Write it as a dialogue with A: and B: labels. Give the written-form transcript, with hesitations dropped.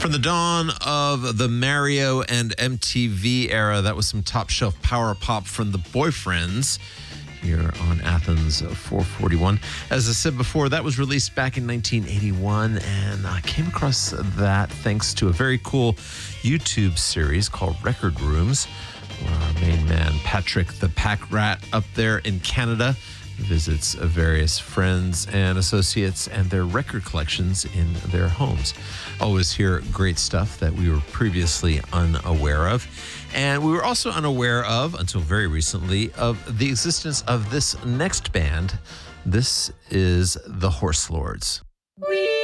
A: From the dawn of the Mario and MTV era, that was some top shelf power pop from the Boyfriends here on Athens 441. As I said before, that was released back in 1981, and I came across that thanks to a very cool YouTube series called Record Rooms, where our main man, Patrick the Pack Rat, up there in Canada, visits various friends and associates and their record collections in their homes. Always hear great stuff that we were previously unaware of. And we were also unaware of, until very recently, of the existence of this next band. This is the Horse Lords.